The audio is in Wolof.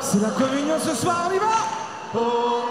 C'est la communion ce soir, on y va! Oh.